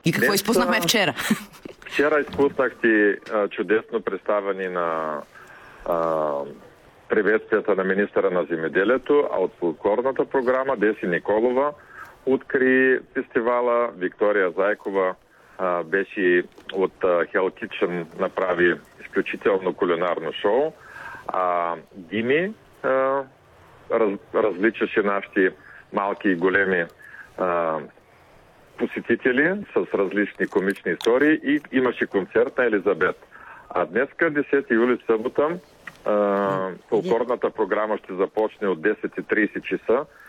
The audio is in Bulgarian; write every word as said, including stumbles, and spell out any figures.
И какво Днес, изпуснахме вчера? Вчера изпуснахте а, чудесно представяне на а, приветствията на министъра на земеделието, а от фолклорната програма Деси Николова откри фестивала, Виктория Зайкова а, беше от Hell Kitchen, направи изключително кулинарно шоу, а Дими а, раз, различаше нашите малки и големи а, посетители с различни комични истории и имаше концерт на Елизабет. А днеска, десети юли, събота, фолклорната програма ще започне от десет и трийсет часа